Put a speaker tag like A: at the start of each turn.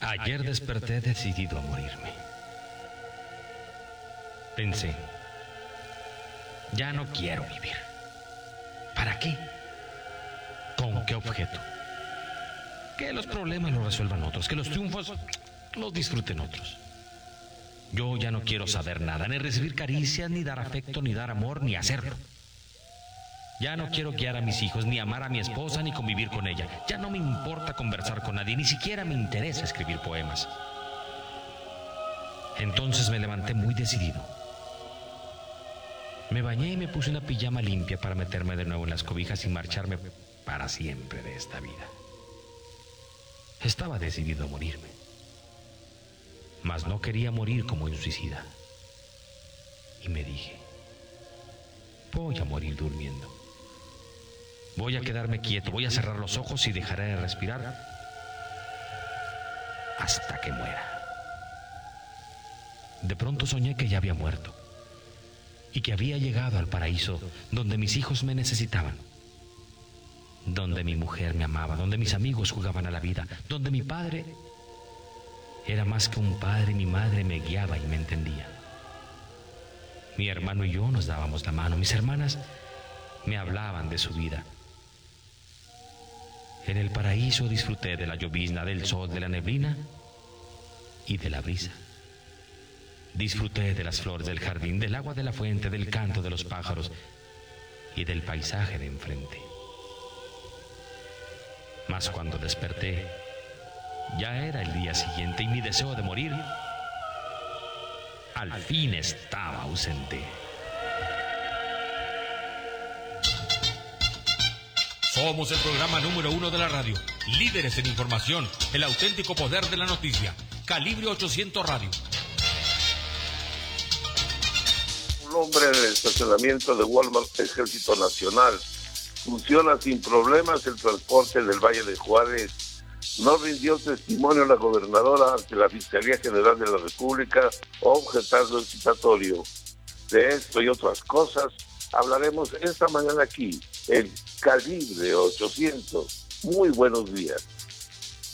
A: Ayer desperté decidido a morirme. Pensé, ya no quiero vivir. ¿Para qué? ¿Con qué objeto? Que los problemas los resuelvan otros, que los triunfos los disfruten otros. Yo ya no quiero saber nada, ni recibir caricias, ni dar afecto, ni dar amor, ni hacerlo. Ya no quiero guiar a mis hijos, ni amar a mi esposa, ni convivir con ella. Ya no me importa conversar con nadie, ni siquiera me interesa escribir poemas. Entonces me levanté muy decidido. Me bañé y me puse una pijama limpia para meterme de nuevo en las cobijas y marcharme para siempre de esta vida. Estaba decidido a morirme, mas no quería morir como un suicida. Y me dije, voy a morir durmiendo. Voy a quedarme quieto, voy a cerrar los ojos y dejaré de respirar hasta que muera. De pronto soñé que ya había muerto y que había llegado al paraíso donde mis hijos me necesitaban, donde mi mujer me amaba, donde mis amigos jugaban a la vida, donde mi padre era más que un padre y mi madre me guiaba y me entendía. Mi hermano y yo nos dábamos la mano, mis hermanas me hablaban de su vida. En el paraíso disfruté de la llovizna, del sol, de la neblina y de la brisa. Disfruté de las flores del jardín, del agua de la fuente, del canto de los pájaros y del paisaje de enfrente. Mas cuando desperté, ya era el día siguiente y mi deseo de morir al fin estaba ausente.
B: Somos el programa número 1 de la radio, líderes en información, el auténtico poder de la noticia. Calibre 800 Radio.
C: Un hombre en el estacionamiento de Walmart Ejército Nacional. Funciona sin problemas el transporte del Valle de Juárez. No rindió testimonio la gobernadora ante la Fiscalía General de la República, objetando el citatorio. De esto y otras cosas hablaremos esta mañana aquí, en Calibre 800. Muy buenos días.